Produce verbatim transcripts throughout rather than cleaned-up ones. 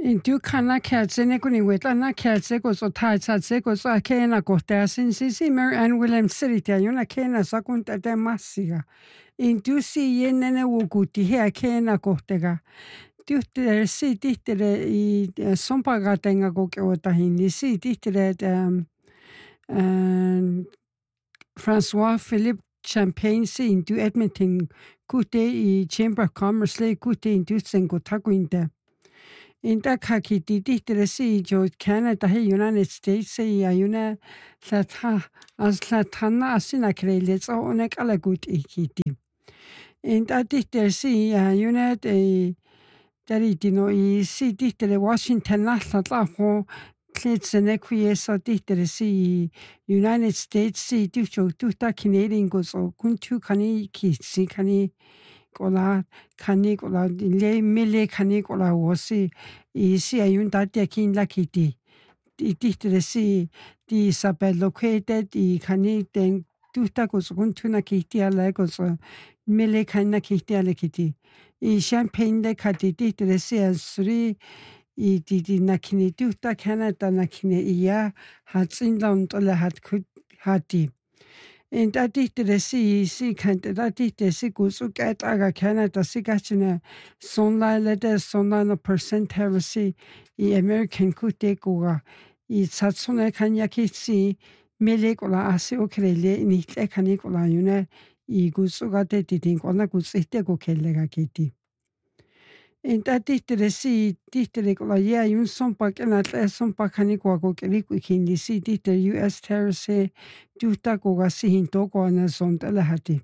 In du kana kætsene kuni wetana kætse ko so taitsa se ko so kena kohta sin sisi Mary Ann Williams siritia yuna kena sakunta te massiga. In du si yenene wukuti hea kena kohtega. Tyhtere si tihtere i sompagatenga kokeotahin ni si tihtere um, um, François Philippe Champagne si in du Edmonton kute i Chamber of Commerce le kute in du sengo takuinte. In da kakiti tihtere si jo Canada he United States si ayuna lata as latana asina krelets o onek ala gut ikiti. In da tihtere si ayuna de Daritino i si tihtere Washington latla ho kletsene kwiesa tihtere si United States si tucho tuta Canadian goes o kuntu kani ki si kani kola kani kola le mele kani kola wosi i si ayun datia kin lakiti i tihtere si di sabe located i kani den tuta goes kuntu na kiti ala goes mele kani kiti ala kiti i Champagne de kati tihtere si asuri i di di nakini tuta Canada nakini iya hatsin launtola hat hati in da tihtere si si kante da tihtere si kusu kataga Canada si kachine sonla lede sonla no percent heresi i American kute kuga i satsone kanyaki si mele kola asi okrele ni tle kani kola yune i kusu gate titin kola kusite ko kellega kiti. In da tihtere si tihtere kola ya yun sompa kena tle sompa kani kwa ko keliku kindi si tihtere U S terrace tuta koga si hinto ko na sonta lahati.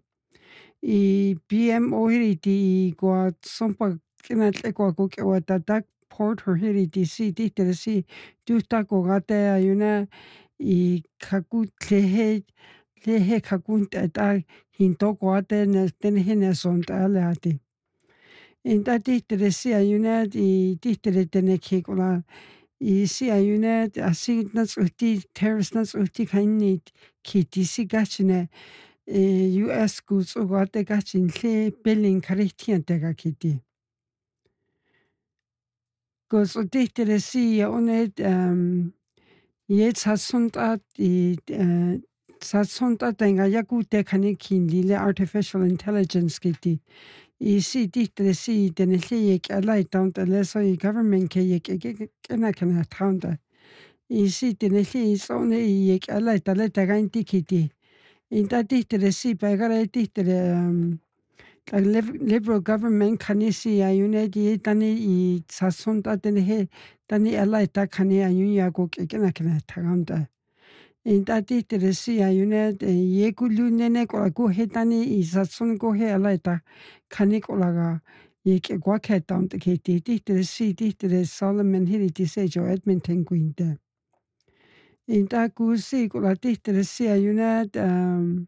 I B M O hiriti kwa sompa kena tle kwa ko kewa tatak port her hiriti si tihtere si tuta koga te ayuna i kaku tlehe tlehe kakunta ta hinto ko te na tenhene sonta lahati. In da tihtere si ayuna i tihtere teneke kola i si ayuna asi nas uti terrace nas uti kaini kiti si gachine U S goods o gate gachin tle billing karitian tega kiti. Goes o tihtere si one um yet sasunta i sasunta tenga yakute kanikin lile artificial intelligence kiti. I si tihtere si tenele yek alai taunta leso i government ke yek kena kena taunta. I si tenele i sone i yek alai tale tagainti kiti. In da tihtere si pagara tihtere um, liberal government kanisi ayune di tani i sasunta tenele tani alai ta kani ayunya ko kena kena taunta. In da tihtere si ayune ye kulunene ko ko hetani i satsun ko he alaita kani kolaga ye ke kwa ke taunta ke tihtere si tihtere Solomon hiriti se jo Edmonton kuinte. In da kusi kola tihtere si ayune um,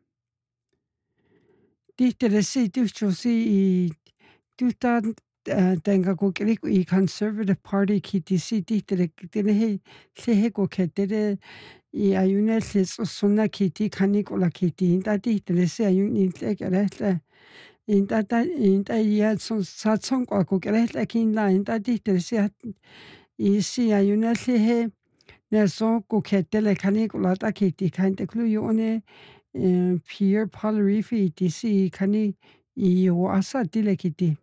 tihtere si tucho si i tuta tenga ko keliku i Conservative Party kiti si tihtere tenehe lehe ko ke tere i ayune le sona kiti kani kola kiti in da tihtere si ayun in tle kerehle in da da in da ya son satson ko ko kerehle kin la in da tihtere si i si ayune lehe ne son ko ke tele kani kola ta kiti kan te klu yone Pierre Palarifi ti si kani i o asa dile kiti.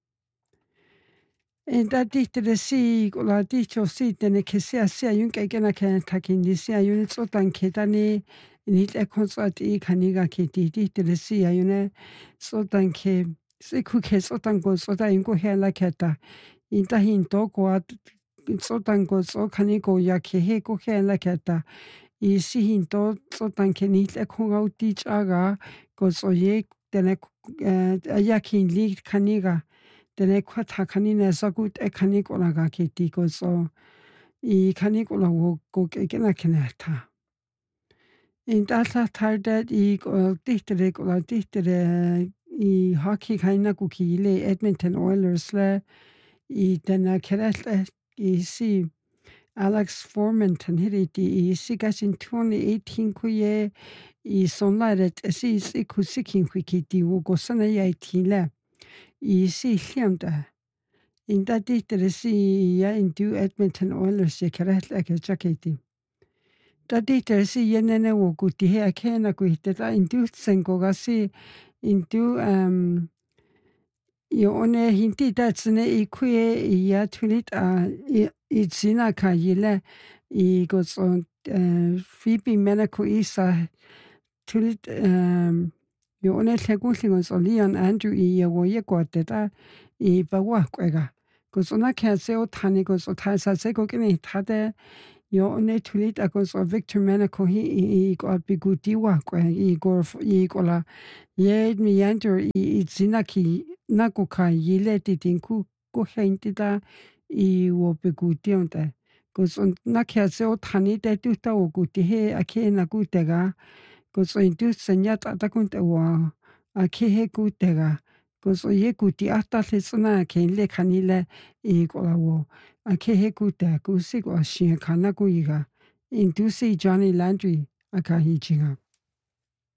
In da tihtere si kola ticho si tene ke si asi ayun ke kena ke takin di si ayun sotan ke tani nit e konsat i kaniga ke ti tihtere si ayune sotan ke si ku ke sotan ko sotan in ko hela keta. In da hinto ko at sotan ko so kani ko ya ke he ko hela keta. I si hinto sotan ke nit e konga utich aga ko so ye tene ayakin li kaniga. Tene kwa takanine sagut e kanikola ga kiti ko so i kanikola wo ko kena keneta. In data tarda i ko tihtere ko tihtere i hockey kaina ko kile Edmonton Oilers le i tena kerelle i si Alex Formanton hiriti i si gasin twenty eighteen ko ye i sonlaret si si kusikin kiti wo go sana ya tile. I si hliamda Inta tihtere si ya intu Edmonton Oilers ya kerahla ke jaketi. Ta tihtere si yenene wo kuti he akena kuite ta intu senko gasi intu um yo one hinti ta tsine I kue ya tulit a I tsina ka yile I gotson Phoebe Menako isa tulit um yo one tlekuli so Leon Andrew I ya wo ye kote ta I bawa kwega. Gosona kase o tani goso tasa se go kini tate yo one tulit a goso Victor Menako hi I go biguti wa kwe I go I go la ye mi yanter I tsina ki nako ka yile titinku ko henti ta I wo biguti onte. Goso na kase o tani te tuta o guti he ake na gutega goso intu senyata ta kunte wa ake he gutega. Goso ye guti hasta lesona ke le kanile I go la wo ake he gute gusi go shi kana guiga intu si Johnny Landry aka hi chinga.